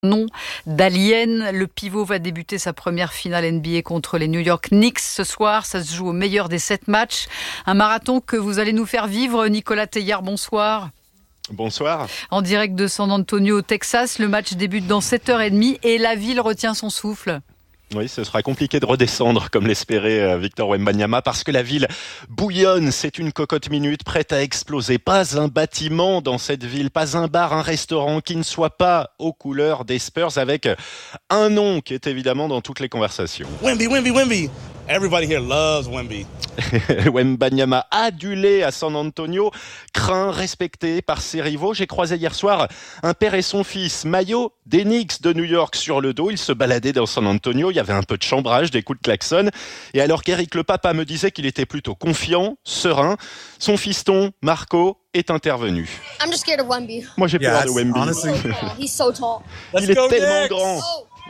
Nom d'Alien. Le pivot va débuter sa première finale NBA contre les New York Knicks ce soir. Ça se joue au meilleur des 7 matchs. Un marathon que vous allez nous faire vivre. Nicolas Teillard, bonsoir. Bonsoir. En direct de San Antonio, au Texas, le match débute dans 7h30 et la ville retient son souffle. Oui, ce sera compliqué de redescendre comme l'espérait Victor Wembanyama parce que la ville bouillonne, c'est une cocotte minute prête à exploser. Pas un bâtiment dans cette ville, pas un bar, un restaurant qui ne soit pas aux couleurs des Spurs avec un nom qui est évidemment dans toutes les conversations. Wemby. Everybody here loves Wemby. Wembanyama adulé à San Antonio, craint, respecté par ses rivaux. J'ai croisé hier soir un père et son fils, maillot des Knicks de New York sur le dos. Ils se baladaient dans San Antonio, il y avait un peu de chambrage, des coups de klaxon. Et alors qu'Eric le papa me disait qu'il était plutôt confiant, serein, son fiston, Marco, est intervenu. I'm just scared of Wemby. Moi j'ai peur de Wemby. He's so tall. Il est tellement grand.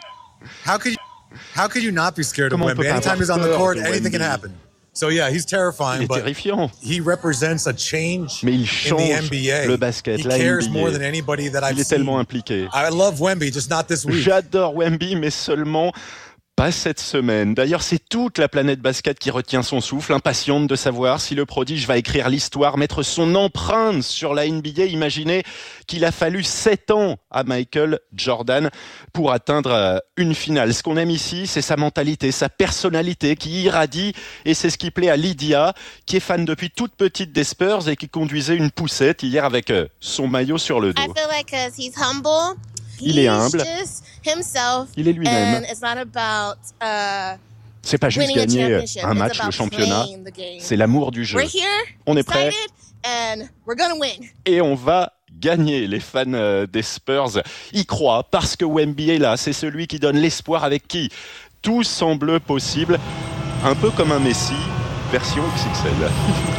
How could you not be scared of Comment on Wemby? peut pas Anytime avoir he's on the peur court, de anything can Wemby? happen. So yeah, he's terrifying, Il est but terrifiant. he represents a change Mais il in change the NBA. le basket, He la cares NBA. more than anybody that I've Il est seen. tellement impliqué. I love Wemby, just not this week. J'adore Wemby, mais seulement pas cette semaine. D'ailleurs, c'est toute la planète basket qui retient son souffle, impatiente de savoir si le prodige va écrire l'histoire, mettre son empreinte sur la NBA. Imaginez qu'il a fallu 7 ans à Michael Jordan pour atteindre une finale. Ce qu'on aime ici, c'est sa mentalité, sa personnalité qui irradie, et c'est ce qui plaît à Lydia, qui est fan depuis toute petite des Spurs et qui conduisait une poussette hier avec son maillot sur le dos. I feel like 'cause he's humble. Il est humble. He's just himself. Il est lui-même. And it's not about C'est pas juste winning a gagner championship. un It's match, about le championnat, playing the game. c'est l'amour du jeu. We're here, On est prêts excited, and we're gonna win. et on va gagner. Les fans des Spurs y croient parce que Wemby est là. C'est celui qui donne l'espoir, avec qui tout semble possible. Un peu comme un Messi, version XXL.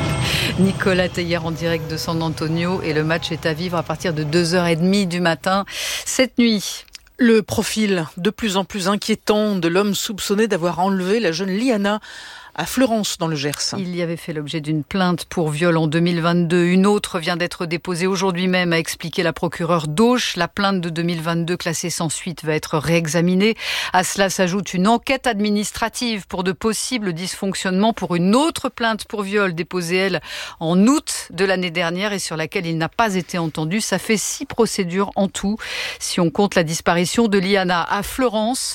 Nicolas Teillard en direct de San Antonio et le match est à vivre à partir de 2h30 du matin cette nuit. Le profil de plus en plus inquiétant de l'homme soupçonné d'avoir enlevé la jeune Liana à Fleurance dans le Gers. Il y avait fait l'objet d'une plainte pour viol en 2022. Une autre vient d'être déposée aujourd'hui même, a expliqué la procureure d'Auch. La plainte de 2022 classée sans suite va être réexaminée. À cela s'ajoute une enquête administrative pour de possibles dysfonctionnements pour une autre plainte pour viol déposée, elle, en août de l'année dernière et sur laquelle il n'a pas été entendu. Ça fait 6 procédures en tout. Si on compte la disparition de Liana à Fleurance,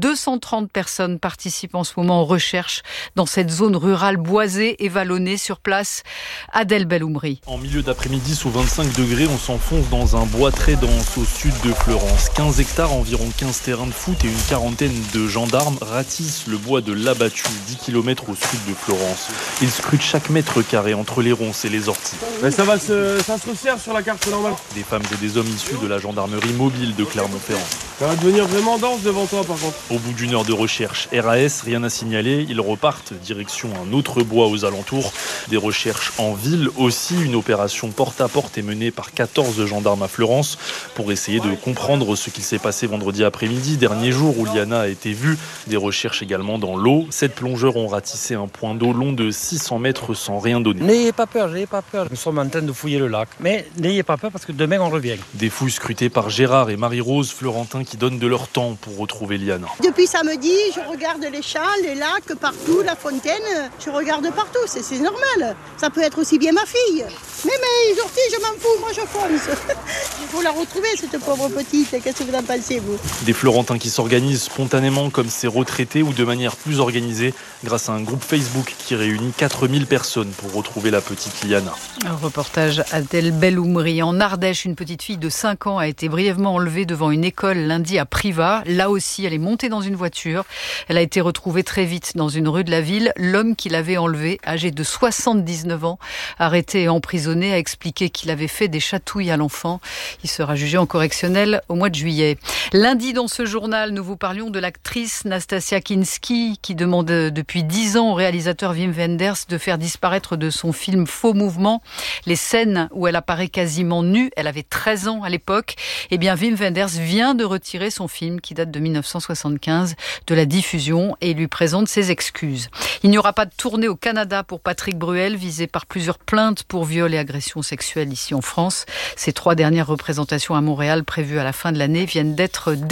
230 personnes participent en ce moment aux recherches dans cette zone rurale boisée et vallonnée. Sur place, Adèle Belhoumri. En milieu d'après-midi, sous 25 degrés, on s'enfonce dans un bois très dense au sud de Fleurance. 15 hectares, environ 15 terrains de foot et une quarantaine de gendarmes ratissent le bois de l'Abattu, 10 km au sud de Fleurance. Ils scrutent chaque mètre carré entre les ronces et les orties. Mais ça se resserre sur la carte, c'est normal. Des femmes et des hommes issus de la gendarmerie mobile de Clermont-Ferrand. Ça va devenir vraiment dense devant toi, par contre. Au bout d'une heure de recherche, RAS, rien à signaler, ils repartent direction un autre bois aux alentours. Des recherches en ville aussi. Une opération porte-à-porte est menée par 14 gendarmes à Fleurance pour essayer de comprendre ce qu'il s'est passé vendredi après-midi, dernier jour où Liana a été vue. Des recherches également dans l'eau. 7 plongeurs ont ratissé un point d'eau long de 600 mètres sans rien donner. N'ayez pas peur. Nous sommes en train de fouiller le lac. Mais n'ayez pas peur parce que demain on revient. Des fouilles scrutées par Gérard et Marie-Rose, Florentins, qui donnent de leur temps pour retrouver Liana. Depuis samedi, je regarde les champs, les lacs, partout, la fontaine. Je regarde partout, c'est normal. Ça peut être aussi bien ma fille. Mais les orties, je m'en fous, moi je fonce. Il faut la retrouver, cette pauvre petite. Qu'est-ce que vous en pensez, vous? Des Florentins qui s'organisent spontanément comme ces retraités ou de manière plus organisée grâce à un groupe Facebook qui réunit 4000 personnes pour retrouver la petite Liana. Un reportage Adèle Belhoumri. En Ardèche, une petite fille de 5 ans a été brièvement enlevée devant une école lundi à Privas. Là aussi, elle est montée dans une voiture. Elle a été retrouvée très vite dans une rue de la ville. L'homme qui l'avait enlevée, âgé de 79 ans, arrêté et emprisonné, a expliqué qu'il avait fait des chatouilles à l'enfant. Il sera jugé en correctionnel au mois de juillet. Lundi, dans ce journal, nous vous parlions de l'actrice Nastasia Kinski qui demande depuis 10 ans au réalisateur Wim Wenders de faire disparaître de son film Faux Mouvement les scènes où elle apparaît quasiment nue. Elle avait 13 ans à l'époque. Eh bien, Wim Wenders vient de retirer son film qui date de 1975 de la diffusion et lui présente ses excuses. Il n'y aura pas de tournée au Canada pour Patrick Bruel, visé par plusieurs plaintes pour viol et agression sexuelle ici en France. Ces 3 dernières représentations à Montréal prévues à la fin de l'année viennent d'être